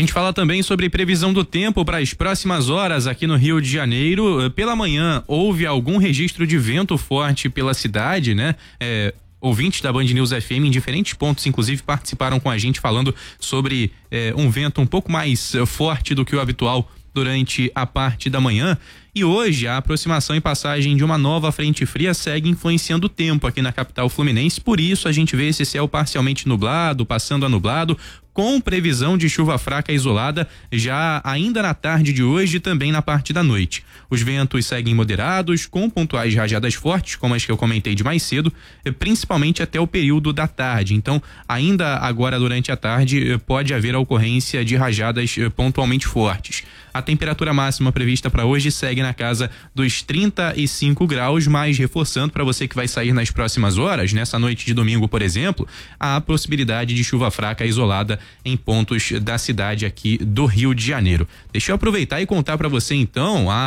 gente fala também sobre previsão do tempo para as próximas horas aqui no Rio de Janeiro. Pela manhã houve algum registro de vento forte pela cidade, né? Ouvintes da Band News FM em diferentes pontos, inclusive, participaram com a gente falando sobre um vento um pouco mais forte do que o habitual durante a parte da manhã. E hoje a aproximação e passagem de uma nova frente fria segue influenciando o tempo aqui na capital fluminense, por isso a gente vê esse céu parcialmente nublado, passando a nublado, com previsão de chuva fraca isolada já ainda na tarde de hoje e também na parte da noite. Os ventos seguem moderados, com pontuais rajadas fortes, como as que eu comentei de mais cedo, principalmente até o período da tarde. Então, ainda agora durante a tarde, pode haver a ocorrência de rajadas pontualmente fortes. A temperatura máxima prevista para hoje segue na casa dos 35 graus, mas reforçando para você que vai sair nas próximas horas, nessa noite de domingo, por exemplo, há a possibilidade de chuva fraca isolada em pontos da cidade aqui do Rio de Janeiro. Deixa eu aproveitar e contar para você então a